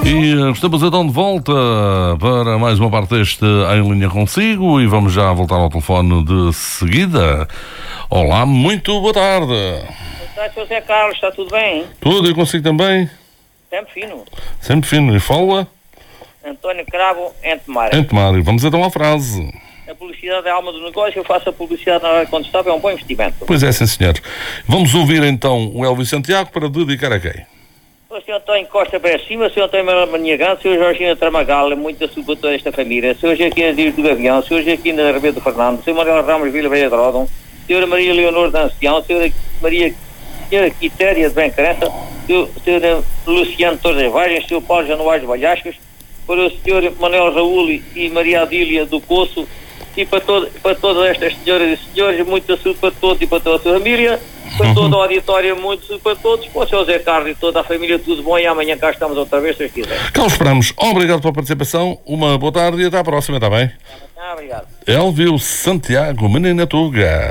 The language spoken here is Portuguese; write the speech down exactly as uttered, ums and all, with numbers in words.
E estamos então de volta para mais uma parte deste Em Linha Consigo e vamos já voltar ao telefone de seguida. Olá, muito boa tarde. Boa tarde, senhor Zé Carlos, está tudo bem? Tudo, e consigo também? Sempre fino. Sempre fino. E fala? António Cravo, Entemar. Entemar. Vamos então à frase. A publicidade é a alma do negócio, eu faço a publicidade na hora quando estava, é um bom investimento. Pois é, sim senhor. Vamos ouvir então o Elvis Santiago para dedicar a quem? O senhor António Costa para cima, o senhor António Maniagão, o senhor Jorginho Tramagal, muito assunto para toda esta família, o senhor Joaquim Dias do Gavião, o senhor Joaquim da Rebelo do Fernando, o senhor Manuel Ramos Vila Velha de Rodão, a senhora Maria Leonor da Ancião, a senhora Maria senhora Quitéria de Bencarença, o senhor Luciano Torres Vargas, o senhor Paulo Januário Valhascos, para o senhor Manuel Raul e Maria Adília do Poço, e para, todo, para todas estas senhoras e senhores, muito saúde para todos e para toda a sua família, para toda a auditória, muito saúde para todos, para o senhor Zé Carlos e toda a família, tudo bom, e amanhã cá estamos outra vez, se quiser. Cá os esperamos. Obrigado pela participação, uma boa tarde e até à próxima, está bem? Ah, obrigado. Elvis Santiago, Menina Tuga.